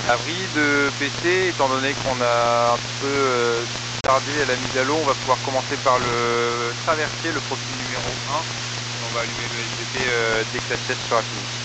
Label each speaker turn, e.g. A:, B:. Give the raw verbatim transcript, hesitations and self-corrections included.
A: Abri de P C, étant donné qu'on a un peu euh, tardé à la mise à l'eau, on va pouvoir commencer par le traversier, le profil numéro un. Et on va allumer le S V P euh, dès que la pièce sera finie.